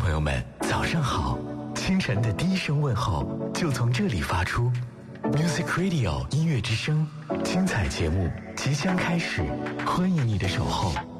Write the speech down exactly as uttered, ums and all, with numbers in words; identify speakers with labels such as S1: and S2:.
S1: 朋友们，早上好！清晨的第一声问候就从这里发出。Music Radio 音乐之声，精彩节目即将开始，欢迎你的守候。